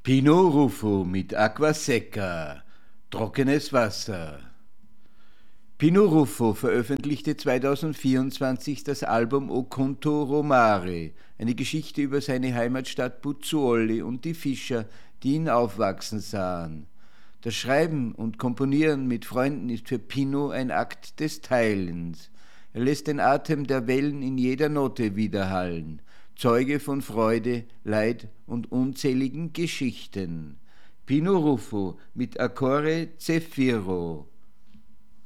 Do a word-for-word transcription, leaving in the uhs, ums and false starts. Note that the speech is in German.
Pino Ruffo mit Acqua Secca, trockenes Wasser. Pino Ruffo veröffentlichte zweitausendvierundzwanzig das Album O Conto Romare, eine Geschichte über seine Heimatstadt Pozzuoli und die Fischer, die ihn aufwachsen sahen. Das Schreiben und Komponieren mit Freunden ist für Pino ein Akt des Teilens. Er lässt den Atem der Wellen in jeder Note widerhallen, Zeuge von Freude, Leid und unzähligen Geschichten. Pino Ruffo mit Accore Zeffiro.